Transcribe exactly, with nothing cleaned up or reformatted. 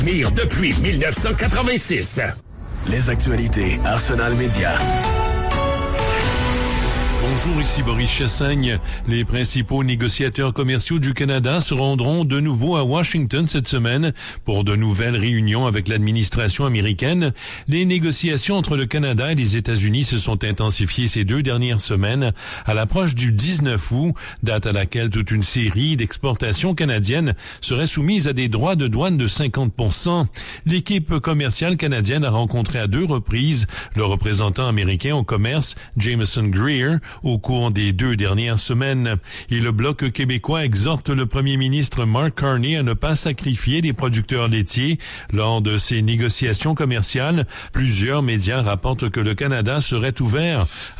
Mire depuis mille neuf cent quatre-vingt-six. Les actualités Arsenal Média. Bonjour, ici Boris Chassagne. Les principaux négociateurs commerciaux du Canada se rendront de nouveau à Washington cette semaine pour de nouvelles réunions avec l'administration américaine. Les négociations entre le Canada et les États-Unis se sont intensifiées ces deux dernières semaines à l'approche du dix-neuf août, date à laquelle toute une série d'exportations canadiennes seraient soumises à des droits de douane de cinquante pour cent. L'équipe commerciale canadienne a rencontré à deux reprises le représentant américain au commerce, Jameson Greer, au cours des deux dernières semaines. Et le Bloc québécois exhorte le premier ministre Mark Carney à ne pas sacrifier les producteurs laitiers lors de ces négociations commerciales. Plusieurs médias rapportent que le Canada serait ouvert